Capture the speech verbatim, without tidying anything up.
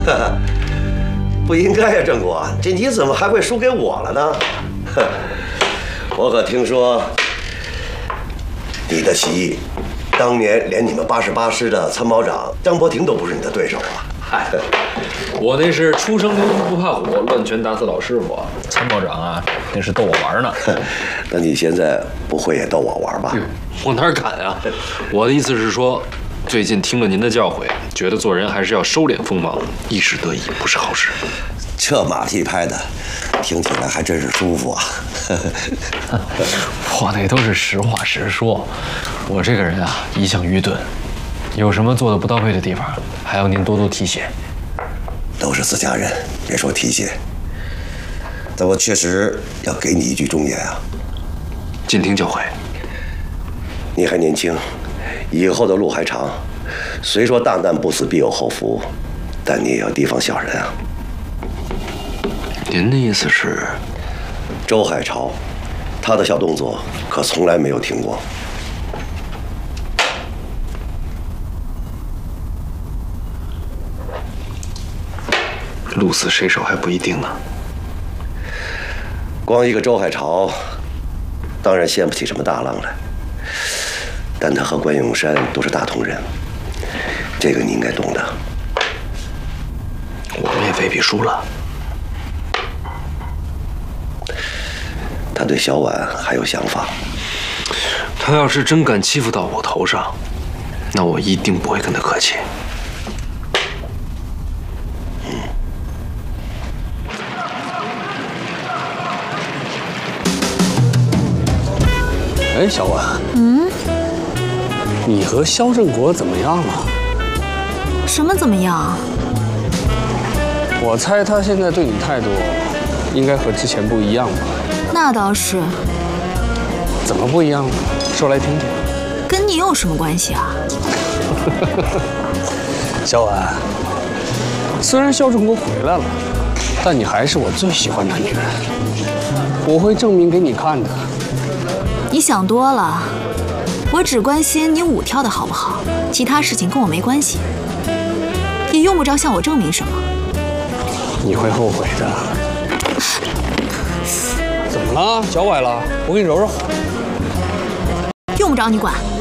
不应该呀，郑国，这你怎么还会输给我了呢？我可听说你的棋艺，当年连你们八十八师的参谋长张伯廷都不是你的对手啊！ 嗨，我那是初生牛犊不怕虎，乱拳打死老师傅。参谋长啊，那是逗我玩呢。 那你现在不会也逗我玩吧？ 嗯、我哪敢啊！我的意思是说，最近听了您的教诲，觉得做人还是要收敛锋芒，一时得意不是好事。 这马屁拍的，听起来还真是舒服啊！ 我那都是实话实说，我这个人啊，一向愚钝，有什么做的不到位的地方，还要您多多提携。 都是自家人，别说提携。但我确实要给你一句忠言啊！ 尽听教诲。 你还年轻，以后的路还长。虽说大难不死必有后福，但你也要提防小人啊！ 您的意思是， 周海潮，他的小动作可从来没有停过。 鹿死谁手还不一定呢。 光一个周海潮，当然掀不起什么大浪来，但他和关永山都是大同人，这个你应该懂的。 我们也未必输了。 他对小婉还有想法。 他要是真敢欺负到我头上，那我一定不会跟他客气。 嗯。 哎，小婉。嗯。你和肖振国怎么样了？ 什么怎么样？ 我猜他现在对你态度，应该和之前不一样吧？ 那倒是。 怎么不一样呢？说来听听。 跟你有什么关系啊？ 小婉，虽然肖振国回来了，但你还是我最喜欢的女人。我会证明给你看的。 你想多了，我只关心你舞跳的好不好，其他事情跟我没关系。也用不着向我证明什么。 你会后悔的。怎么了？脚崴了？我给你揉揉。 用不着你管。